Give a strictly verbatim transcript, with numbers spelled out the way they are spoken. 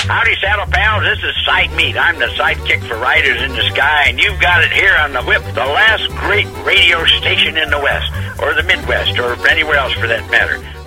Howdy, Saddle Pals. This is Side Meat. I'm the sidekick for Riders in the Sky, and you've got it here on the Whip, the last great radio station in the West, or the Midwest, or anywhere else for that matter.